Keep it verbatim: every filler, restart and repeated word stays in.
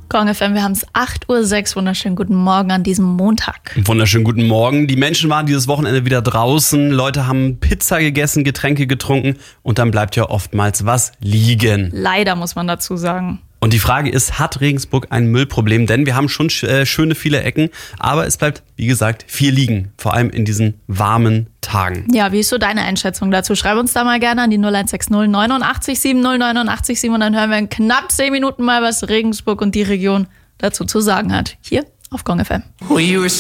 Gong F M, wir haben es acht Uhr sechs. Wunderschönen guten Morgen an diesem Montag. Wunderschönen guten Morgen. Die Menschen waren dieses Wochenende wieder draußen. Leute haben Pizza gegessen, Getränke getrunken und dann bleibt ja oftmals was liegen. Leider muss man dazu sagen. Und die Frage ist, hat Regensburg ein Müllproblem? Denn wir haben schon äh, schöne viele Ecken, aber es bleibt, wie gesagt, viel liegen. Vor allem in diesen warmen Tagen. Ja, wie ist so deine Einschätzung dazu? Schreib uns da mal gerne an die null eins sechs null neunundachtzig sieben null neunundachtzig sieben und dann hören wir in knapp zehn Minuten mal, was Regensburg und die Region dazu zu sagen hat. Hier auf Gong F M.